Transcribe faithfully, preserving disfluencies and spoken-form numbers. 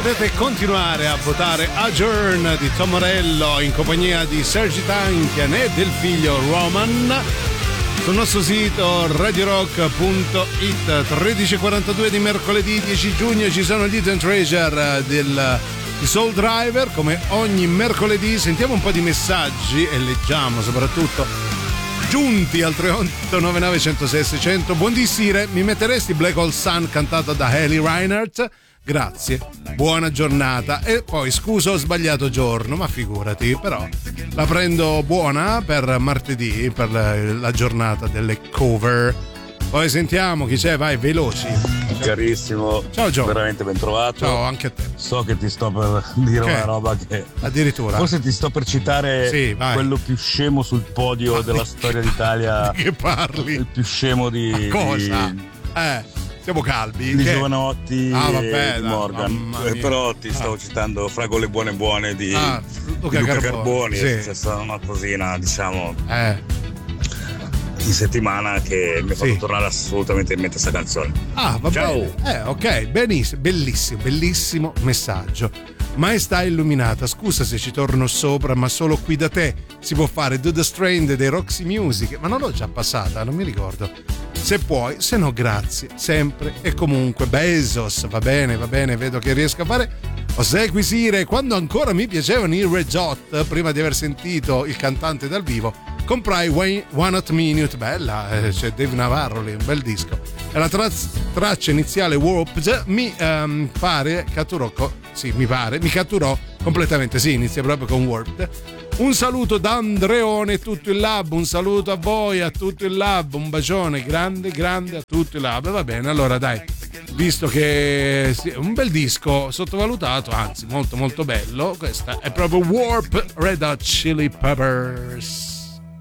Potete continuare a votare Adjourn di Tom Morello in compagnia di Sergi Tankian e del figlio Roman sul nostro sito radio rock punto it. Tredici e quarantadue di mercoledì dieci giugno ci sono gli Hidden Treasure del di Soul Driver. Come ogni mercoledì sentiamo un po' di messaggi e leggiamo soprattutto giunti al tre otto nove nove uno zero sei sei zero zero. Buondissire, mi metteresti Black Hole Sun cantata da Haley Reinhardt? Grazie, buona giornata. E poi scusa, ho sbagliato giorno, ma figurati, però la prendo buona per martedì, per la giornata delle cover. Poi sentiamo chi c'è, vai, veloci. Carissimo, ciao Gio, veramente ben trovato. Ciao anche a te. So che ti sto per dire che? una roba che addirittura forse ti sto per citare, sì, quello più scemo sul podio della storia d'Italia. Di che parli? Il più scemo di ma cosa? di... Eh siamo calmi di che... Giovanotti ah, vabbè, e di Morgan, eh, però ti stavo ah. citando Fragole buone buone di, ah, Luca, di Luca Carboni, Carboni. sì. È successa una cosina, diciamo, eh. in settimana che mi ha fatto sì. tornare assolutamente in mente questa canzone. Ah, va bene. Eh, ok, benissimo, bellissimo, bellissimo messaggio. Maestà illuminata, scusa se ci torno sopra, ma solo qui da te si può fare Do the Strand dei Roxy Music, ma non l'ho già passata, non mi ricordo. Se puoi, se no grazie, sempre e comunque. Bezos, va bene, va bene, vedo che riesco a fare. Osequisire, quando ancora mi piacevano i Red Hot, prima di aver sentito il cantante dal vivo, comprai One Hot Minute, bella, eh, c'è Dave Navarro lì, un bel disco. E la tra- traccia iniziale Warped mi um, pare catturò, co- sì, mi pare, mi catturò completamente, sì, inizia proprio con Warped. Un saluto da Andreone e tutto il lab, un saluto a voi, a tutto il lab, un bacione grande, grande a tutto il lab. Va bene, allora dai, visto che è un bel disco sottovalutato, anzi molto molto bello, questa è proprio Warp Red Hot Chili Peppers.